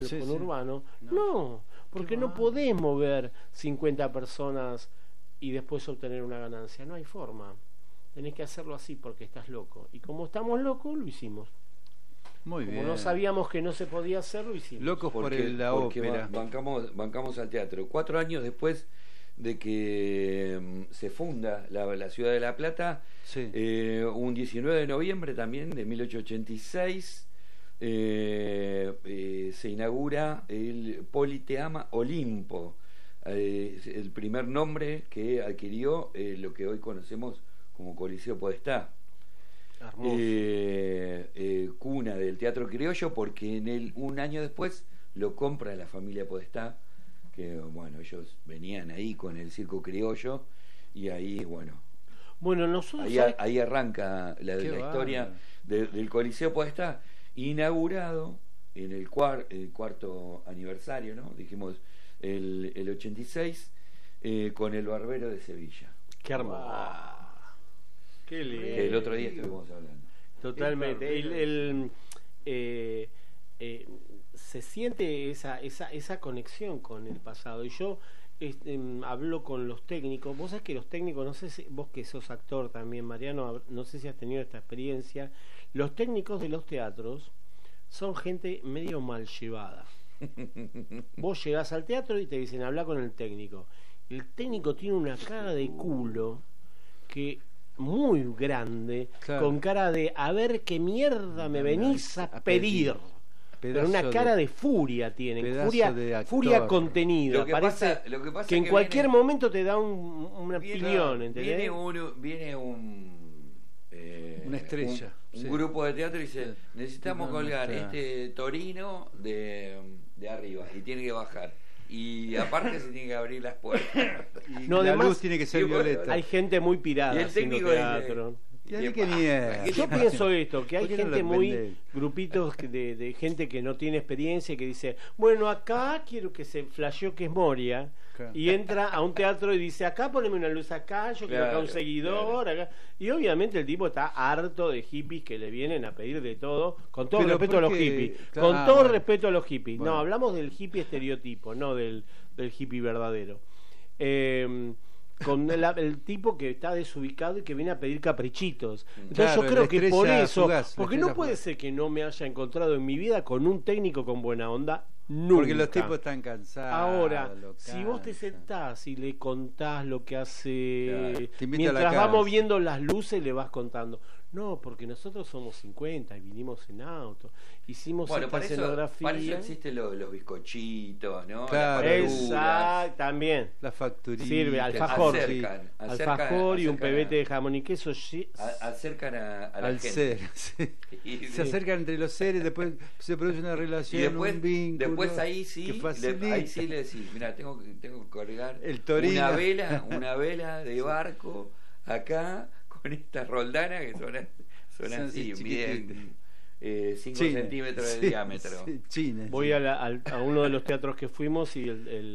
Sí, conurbano. sí. No, porque no podés mover 50 personas y después obtener una ganancia. No hay forma. Tenés que hacerlo así porque estás loco. Y como estamos locos, lo hicimos. Muy Como bien. no sabíamos que no se podía hacer, lo hicimos. Locos por la porque ópera. bancamos al teatro. 4 años después de que se funda la ciudad de La Plata, Sí. un 19 de noviembre también de 1886, se inaugura el Politeama Olimpo, el primer nombre que adquirió lo que hoy conocemos como Coliseo Podestá. Hermoso. Cuna del teatro criollo, porque un año después lo compra la familia Podestá, que bueno, ellos venían ahí con el circo criollo, y ahí Bueno, nosotros ahí arranca la historia del Coliseo Podestá, inaugurado en el cuarto aniversario, ¿no? Dijimos el 86, con el Barbero de Sevilla. Qué hermoso. Qué lindo. Que el otro día estuvimos hablando. Totalmente. Se siente esa conexión con el pasado. Y yo hablo con los técnicos. Vos sabés que los técnicos, no sé si vos que sos actor también, Mariano, no sé si has tenido esta experiencia. Los técnicos de los teatros son gente medio mal llevada. Vos llegás al teatro y te dicen, habla con el técnico. El técnico tiene una cara de culo que muy grande, Claro. con cara de a ver qué mierda me venís a pedir. Pero una cara de furia tienen, furia contenida. Lo que Parece pasa que en cualquier momento te da una opinión, ¿entendés? Viene una estrella. Un grupo de teatro y dice, necesitamos colgar nuestra... Torino de arriba y tiene que bajar. Y aparte se tiene que abrir las puertas. Y No, la además, luz tiene que ser violeta. Hay gente muy pirada Y el haciendo técnico teatro. ¿Qué mierda? Yo pienso esto, que hay ¿Por qué no gente lo muy, vendés? grupitos de gente que no tiene experiencia y que dice, bueno, acá quiero que se flasheó que es Moria, Claro. y entra a un teatro y dice, acá poneme una luz acá, yo quiero acá un Claro, seguidor, acá. Y obviamente el tipo está harto de hippies que le vienen a pedir de todo, con todo Pero respeto a los ¿por qué? hippies, Claro, con todo bueno. respeto a los hippies. Bueno. No, hablamos del hippie estereotipo, no del hippie verdadero. Con el tipo que está desubicado y que viene a pedir caprichitos. Entonces Claro, yo creo la que por estrella eso, fugaz, la porque estrella no puede fugaz. ser que no me haya encontrado en mi vida con un técnico con buena onda, nunca. Porque los tipos están cansados. Ahora, lo si vos te cansan. sentás y le contás lo que hace, Claro, te invita a la mientras casa. vamos viendo las luces le vas contando. No, porque nosotros somos 50 y vinimos en auto. Hicimos Bueno, esta escenografía. para eso existen los bizcochitos, ¿no? Claro. Las facturas. Exacto, también. La facturita. Sirve, alfajor, Acercan alfajor y un acercan pebete de jamón y queso. acercan a la al gente. ser. Sí. Y- Se acercan entre los seres, después se produce una Y relación, un vínculo. después ahí que sí facilita. ahí sí le decís, mira, tengo que colgar El Torino. una vela de barco acá con estas roldanas que son Son así, así miden 5 China. centímetros de Sí, diámetro. sí, China, Voy sí. a uno de los teatros que fuimos y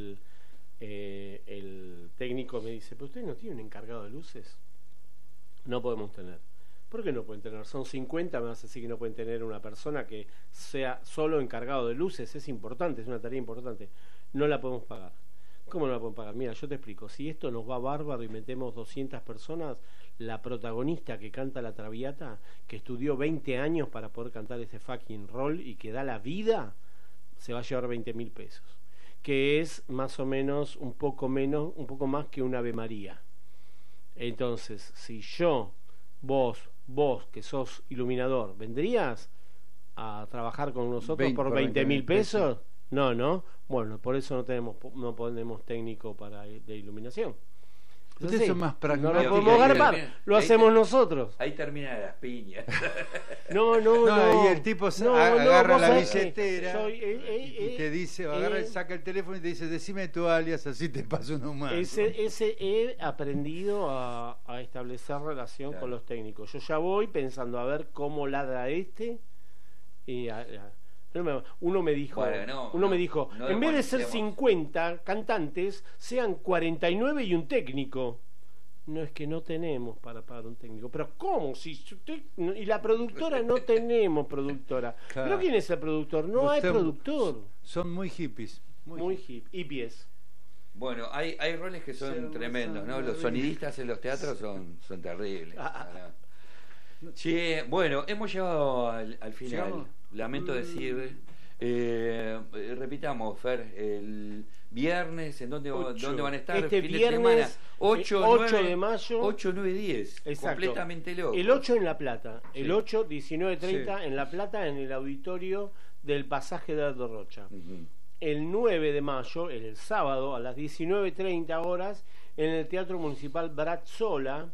el técnico me dice, ¿pero ustedes no tienen un encargado de luces? No podemos tener. ¿Por qué no pueden tener? Son 50, me vas a decir que no pueden tener una persona que sea solo encargado de luces. Es importante, es una tarea importante. No la podemos pagar. ¿Cómo no la podemos pagar? Mira, yo te explico. Si esto nos va bárbaro y metemos 200 personas, la protagonista que canta la Traviata, que estudió 20 años para poder cantar ese fucking rol y que da la vida, se va a llevar 20.000 pesos. Que es más o menos un poco más que un Ave María. Entonces, si vos que sos iluminador, ¿vendrías a trabajar con nosotros por 20.000 pesos? No. Bueno, por eso no ponemos técnico de iluminación. Ustedes Sí, son más no pragmáticos. lo podemos garpar, lo hacemos nosotros. Ahí terminan las piñas. No. Y el tipo agarra vos la sabés que billetera soy, y te dice, saca el teléfono y te dice, decime tu alias, así te paso uno más. Ese he aprendido a establecer relación Claro. con los técnicos. Yo ya voy pensando a ver cómo ladra este. Y uno me dijo, Bueno, no en vez de ser demonizemos. 50 cantantes, sean 49 y un técnico. no, es que no tenemos para pagar un técnico. Pero ¿cómo? Si usted, y la productora no tenemos productora. Claro. ¿Pero quién es el productor? No hay productor. Son muy hippies. Muy hippies. Bueno, hay roles que son tremendos, ¿no? Los sonidistas en los teatros son terribles. Che, bueno, hemos llegado al final. ¿Llegamos? Lamento decir, repitamos, Fer, el viernes, ¿en dónde van a estar? Este fin viernes, de semana, 8 de mayo. 8, 9, 10. Exacto. Completamente loco. El 8 en La Plata. Sí. El 8, 19:30 Sí. en La Plata, en el auditorio del Pasaje de Aldo Rocha. Ujú. El 9 de mayo, el sábado, a las 19:30 horas, en el Teatro Municipal Brazzola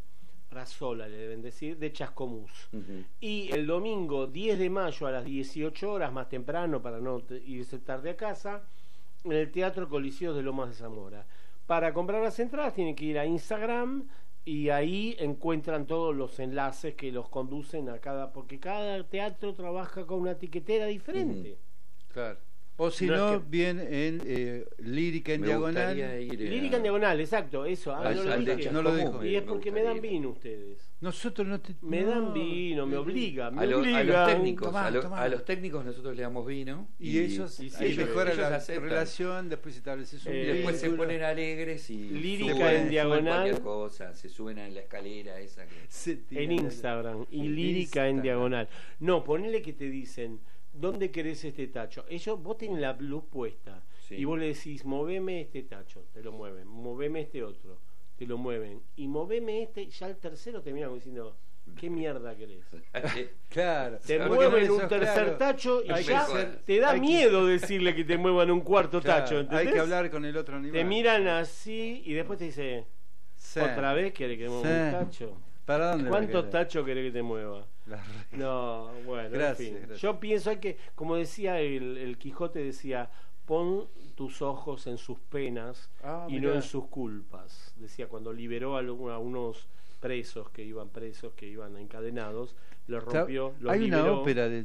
le deben decir, de Chascomús. Ujú. Y el domingo 10 de mayo a las 18 horas, más temprano para no irse tarde a casa, en el Teatro Coliseo de Lomas de Zamora. Para comprar las entradas tienen que ir a Instagram y ahí encuentran todos los enlaces que los conducen a porque cada teatro trabaja con una etiquetera diferente. Claro. O si No no, es que- bien en Lírica en Me Diagonal. gustaría ir Lírica en Diagonal, exacto, eso. al- no lo al de dije. no lo Chascomús, dijo. Y es porque me dan gustaría ir. vino ustedes. Nosotros no te. Me no. dan vino, me obligan. A los técnicos, Tomá, tomá. a los técnicos nosotros le damos vino Y ellos, y sí, ahí ellos- mejora ellos la aceptan. relación, después estableces un y después se vínculo. ponen alegres y Lírica suben, en Diagonal. cualquier cosa, se suben a la escalera esa que... Se tiran En Instagram y en Lírica en Instagram. Diagonal. No, ponele que te dicen, ¿dónde querés este tacho? Vos tenés la luz puesta Sí. y vos le decís, moveme este tacho, te lo mueven, moveme este otro, te lo mueven, y moveme este, ya el tercero termina diciendo, ¿qué mierda querés? Claro. Te Porque mueven no un sos tercer claro. tacho y Hay ya que- te da hay que- miedo decirle que te muevan un cuarto Claro, tacho, ¿entendés? hay que hablar con el otro animal. Te miran así y después te dice, Sí. ¿otra vez querés que mueva un Sí. tacho? ¿Para dónde? ¿Cuántos la querés? tachos querés que te mueva? La re- No, bueno, Gracias, en fin. gracias. Yo pienso que, como decía el Quijote, decía, pon tus ojos en sus penas y no mirá. en sus culpas. Decía, cuando liberó a unos presos que iban encadenados, los rompió, los Hay liberó. una ópera de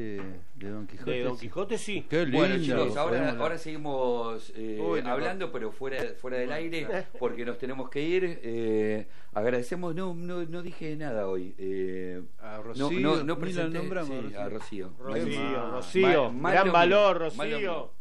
Don Quijote. De Don Quijote, sí. Qué lindo. Bueno, chicos, podemos- ahora seguimos Uy, no, hablando, pero fuera del aire, claro. porque nos tenemos que ir. Agradecemos, no dije nada hoy. A Rocío, no ni la presenté, nombramos, sí, a Rocío. Rocío, Mal gran lo valor, mío, mal lo Rocío. mío.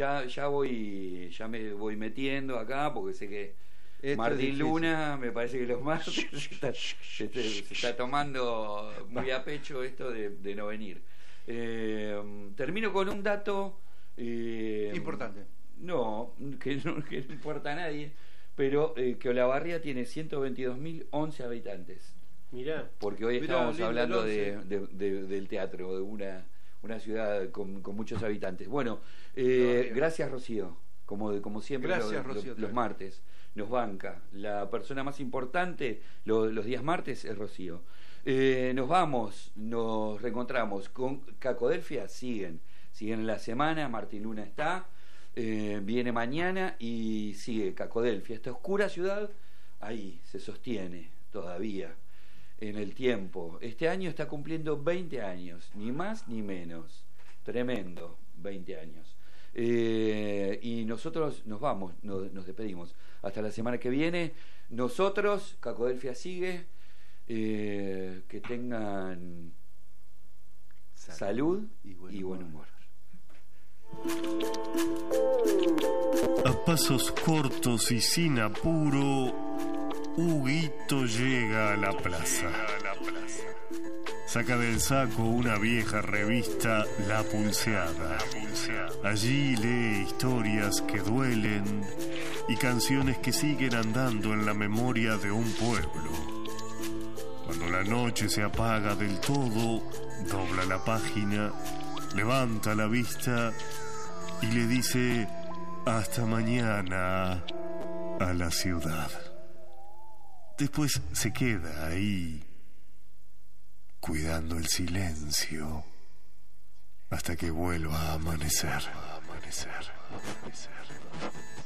Ya me voy metiendo acá, porque sé que Esto es Martín difícil. Luna, me parece que los martes se está tomando muy a pecho esto de no venir. Termino con un dato Importante. no que no importa a nadie, pero que Olavarría tiene 122.011 habitantes, Mirá, porque hoy Mirá, estábamos lindo hablando el del teatro, de una ciudad con muchos habitantes. Bueno, gracias Rocío, como siempre. Gracias, Rocío, los también. martes nos banca. La persona más importante los días martes es Rocío. Nos reencontramos con Cacodelfia, siguen en la semana. Martín Luna está, viene mañana y sigue Cacodelfia, esta oscura ciudad ahí se sostiene todavía en el tiempo. Este año está cumpliendo 20 años, ni más ni menos. Tremendo, 20 años. Y nosotros nos vamos, nos despedimos. Hasta la semana que viene. Nosotros, Cacodelfia sigue. Que tengan salud y buen humor. A pasos cortos y sin apuro, Huguito llega a la plaza. Saca del saco una vieja revista, La Pulseada. Allí lee historias que duelen y canciones que siguen andando en la memoria de un pueblo. Cuando la noche se apaga del todo, dobla la página, levanta la vista y le dice hasta mañana a la ciudad. Después se queda ahí, cuidando el silencio, hasta que vuelva a amanecer.